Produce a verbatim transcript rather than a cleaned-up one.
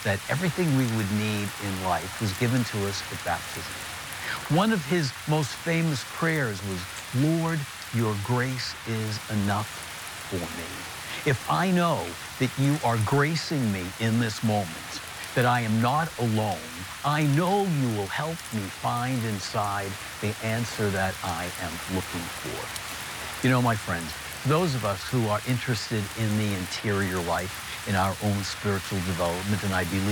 that everything we would need in life was given to us at baptism. One of his most famous prayers was, "Lord, your grace is enough for me." If I know that you are gracing me in this moment, that I am not alone, I know you will help me find inside the answer that I am looking for. You know, my friends, those of us who are interested in the interior life, in our own spiritual development, and I believe